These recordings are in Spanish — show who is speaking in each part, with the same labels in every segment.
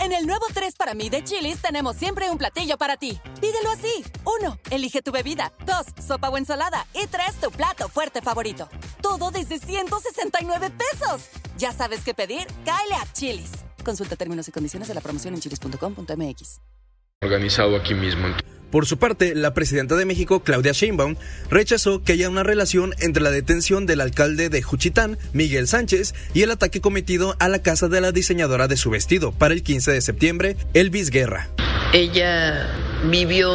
Speaker 1: En el nuevo 3 para mí de Chili's tenemos siempre un platillo para ti. Pídelo así. 1. Elige tu bebida. 2. Sopa o ensalada. Y 3. Tu plato fuerte favorito. Todo desde 169 pesos. ¿Ya sabes qué pedir? Cáele a Chili's. Consulta términos y condiciones de la promoción en chilis.com.mx.
Speaker 2: Organizado aquí mismo.
Speaker 3: Por su parte, la presidenta de México, Claudia Sheinbaum, rechazó que haya una relación entre la detención del alcalde de Juchitán, Miguel Sánchez, y el ataque cometido a la casa de la diseñadora de su vestido para el 15 de septiembre, Elvis Guerra.
Speaker 4: Ella vivió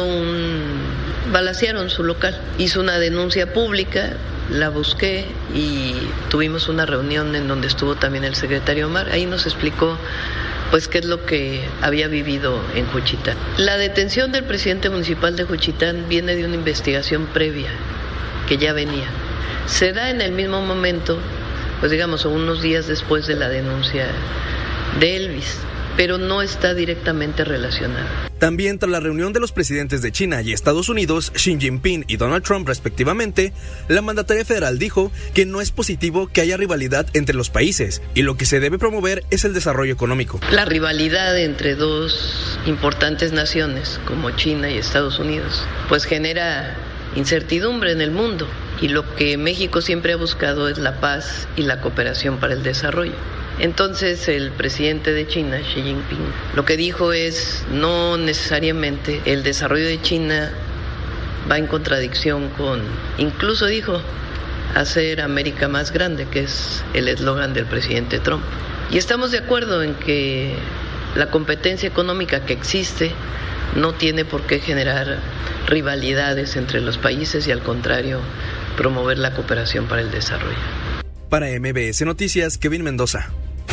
Speaker 4: balacearon su local, hizo una denuncia pública, la busqué y tuvimos una reunión en donde estuvo también el secretario Omar. Ahí nos explicó pues qué es lo que había vivido en Juchitán. La detención del presidente municipal de Juchitán viene de una investigación previa que ya venía. Se da en el mismo momento, pues digamos, unos días después de la denuncia de Elvis, pero no está directamente relacionada.
Speaker 3: También tras la reunión de los presidentes de China y Estados Unidos, Xi Jinping y Donald Trump respectivamente, la mandataria federal dijo que no es positivo que haya rivalidad entre los países y lo que se debe promover es el desarrollo económico.
Speaker 4: La rivalidad entre dos importantes naciones como China y Estados Unidos pues genera incertidumbre en el mundo y lo que México siempre ha buscado es la paz y la cooperación para el desarrollo. Entonces el presidente de China, Xi Jinping, lo que dijo es no necesariamente el desarrollo de China va en contradicción con, incluso dijo, hacer América más grande, que es el eslogan del presidente Trump. Y estamos de acuerdo en que la competencia económica que existe no tiene por qué generar rivalidades entre los países y al contrario, promover la cooperación para el desarrollo.
Speaker 3: Para MBS Noticias, Kevin Mendoza.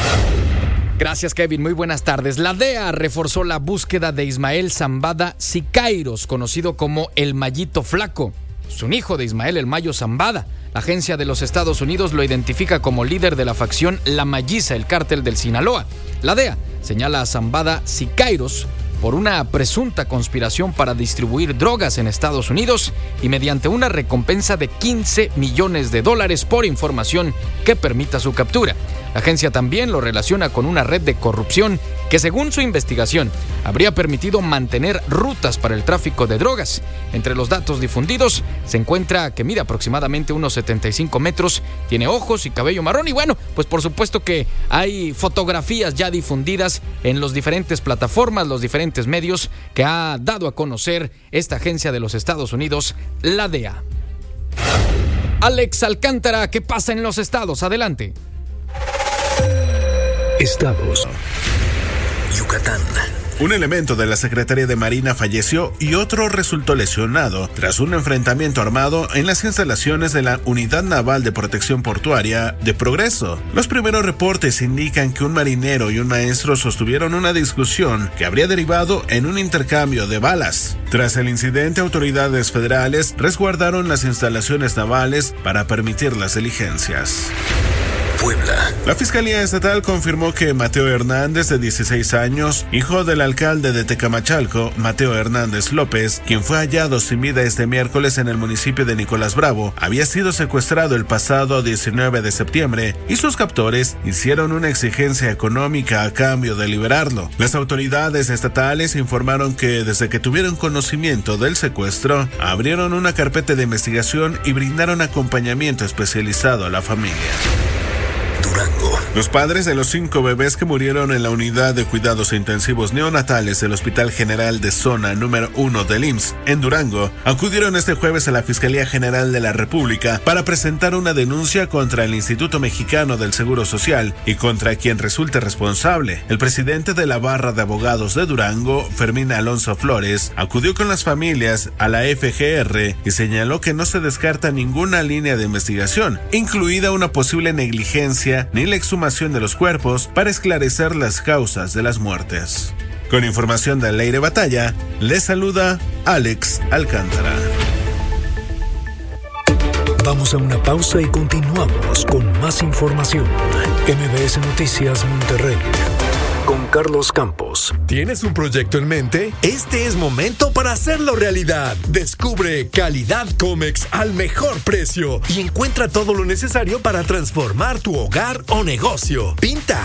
Speaker 5: Gracias, Kevin. Muy buenas tardes. La DEA reforzó la búsqueda de Ismael Zambada Siqueiros, conocido como el Mayito Flaco. Es un hijo de Ismael El Mayo Zambada. La agencia de los Estados Unidos lo identifica como líder de la facción La Malliza, el cártel del Sinaloa. La DEA señala a Zambada Siqueiros por una presunta conspiración para distribuir drogas en Estados Unidos y mediante una recompensa de $15 millones por información que permita su captura. La agencia también lo relaciona con una red de corrupción que, según su investigación, habría permitido mantener rutas para el tráfico de drogas. Entre los datos difundidos se encuentra que mide aproximadamente unos 75 metros, tiene ojos y cabello marrón y bueno, pues por supuesto que hay fotografías ya difundidas en las diferentes plataformas, los diferentes medios que ha dado a conocer esta agencia de los Estados Unidos, la DEA. Alex Alcántara, ¿qué pasa en los estados? Adelante.
Speaker 6: Estados. Yucatán.
Speaker 7: Un elemento de la Secretaría de Marina falleció y otro resultó lesionado tras un enfrentamiento armado en las instalaciones de la Unidad Naval de Protección Portuaria de Progreso. Los primeros reportes indican que un marinero y un maestro sostuvieron una discusión que habría derivado en un intercambio de balas. Tras el incidente, autoridades federales resguardaron las instalaciones navales para permitir las diligencias.
Speaker 6: Puebla.
Speaker 7: La Fiscalía Estatal confirmó que Mateo Hernández, de 16 años, hijo del alcalde de Tecamachalco, Mateo Hernández López, quien fue hallado sin vida este miércoles en el municipio de Nicolás Bravo, había sido secuestrado el pasado 19 de septiembre y sus captores hicieron una exigencia económica a cambio de liberarlo. Las autoridades estatales informaron que desde que tuvieron conocimiento del secuestro, abrieron una carpeta de investigación y brindaron acompañamiento especializado a la familia.
Speaker 6: Durango.
Speaker 7: Los padres de los 5 bebés que murieron en la unidad de cuidados intensivos neonatales del Hospital General de Zona número 1 del IMSS en Durango acudieron este jueves a la Fiscalía General de la República para presentar una denuncia contra el Instituto Mexicano del Seguro Social y contra quien resulte responsable. El presidente de la Barra de Abogados de Durango, Fermín Alonso Flores, acudió con las familias a la FGR y señaló que no se descarta ninguna línea de investigación, incluida una posible negligencia ni la exhumación de los cuerpos para esclarecer las causas de las muertes. Con información de Leire Batalla, les saluda Alex Alcántara.
Speaker 6: Vamos a una pausa y continuamos con más información. MBS Noticias Monterrey. Con Carlos Campos.
Speaker 8: ¿Tienes un proyecto en mente? Este es momento para hacerlo realidad. Descubre Calidad Comex al mejor precio y encuentra todo lo necesario para transformar tu hogar o negocio. Pinta,